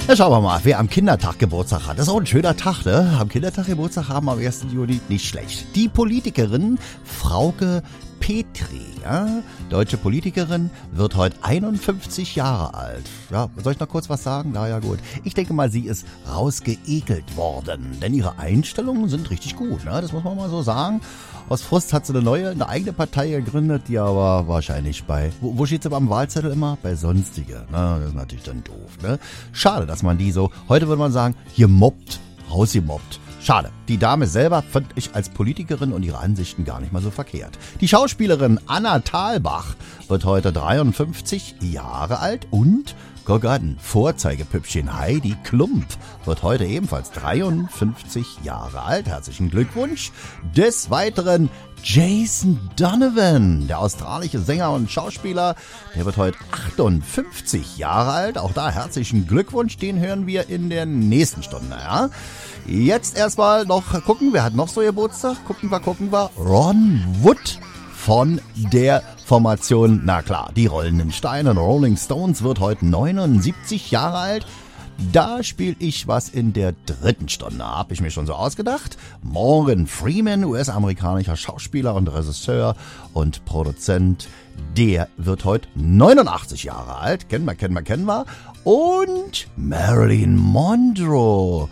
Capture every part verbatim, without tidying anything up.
Ja, schauen wir mal, wer am Kindertag Geburtstag hat. Das ist auch ein schöner Tag, ne? Am Kindertag Geburtstag haben am ersten Juli nicht schlecht. Die Politikerin Frauke Petry, ja, deutsche Politikerin, wird heute einundfünfzig Jahre alt. Ja, soll ich noch kurz was sagen? Na ja, gut. Ich denke mal, sie ist rausgeekelt worden, denn ihre Einstellungen sind richtig gut, ne? Das muss man mal so sagen. Aus Frust hat sie eine neue, eine eigene Partei gegründet, die aber wahrscheinlich bei, wo, wo steht sie beim Wahlzettel immer? Bei Sonstige, ne? Das ist natürlich dann doof, ne? Schade, dass man die so, heute würde man sagen, hier mobbt, rausgemobbt. Schade. Die Dame selber fand ich als Politikerin und ihre Ansichten gar nicht mal so verkehrt. Die Schauspielerin Anna Thalbach wird heute dreiundfünfzig Jahre alt und Gott, Vorzeigepüppchen Heidi Klum wird heute ebenfalls dreiundfünfzig Jahre alt. Herzlichen Glückwunsch. Des Weiteren Jason Donovan, der australische Sänger und Schauspieler, der wird heute achtundfünfzig Jahre alt. Auch da herzlichen Glückwunsch, den hören wir in der nächsten Stunde. Ja? Jetzt erstmal noch gucken, wer hat noch so Geburtstag? Gucken wir, gucken wir. Ron Wood von der Formation, na klar, die Rollenden Steine, Rolling Stones, wird heute neunundsiebzig Jahre alt. Da spiele ich was in der dritten Stunde, habe ich mir schon so ausgedacht. Morgan Freeman, U S-amerikanischer Schauspieler und Regisseur und Produzent, der wird heute neunundachtzig Jahre alt. Kennen wir, kennen wir, kennen wir. Und Marilyn Monroe.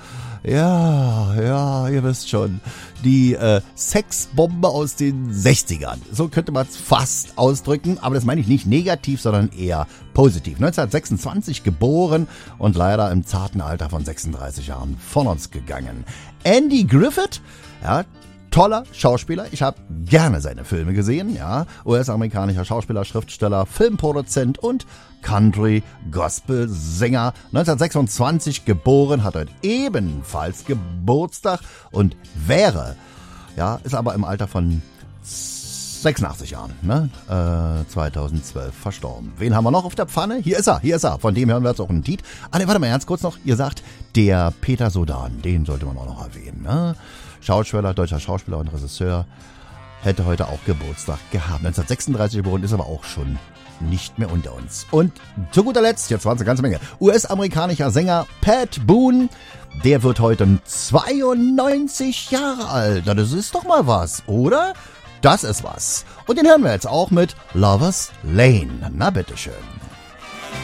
Ja, ja, ihr wisst schon, die äh, Sexbombe aus den sechzigern. So könnte man es fast ausdrücken, aber das meine ich nicht negativ, sondern eher positiv. neunzehnhundertsechsundzwanzig geboren und leider im zarten Alter von sechsunddreißig Jahren von uns gegangen. Andy Griffith, ja, toller Schauspieler. Ich habe gerne seine Filme gesehen, ja. U S-amerikanischer Schauspieler, Schriftsteller, Filmproduzent und Country-Gospel-Sänger. neunzehnhundertsechsundzwanzig geboren, hat heute ebenfalls Geburtstag und wäre, ja, ist aber im Alter von sechsundachtzig Jahren, ne, äh, zweitausendzwölf verstorben. Wen haben wir noch auf der Pfanne? Hier ist er, hier ist er. Von dem hören wir jetzt auch einen Titel. Ah, ne, warte mal, ganz kurz noch. Ihr sagt, der Peter Sodan, den sollte man auch noch erwähnen, ne? Schauspieler, deutscher Schauspieler und Regisseur, hätte heute auch Geburtstag gehabt. neunzehnhundertsechsunddreißig geboren, ist aber auch schon nicht mehr unter uns. Und zu guter Letzt, jetzt waren es eine ganze Menge, U S-amerikanischer Sänger Pat Boone, der wird heute zweiundneunzig Jahre alt. Na, das ist doch mal was, oder? Das ist was. Und den hören wir jetzt auch mit Lover's Lane. Na, bitteschön.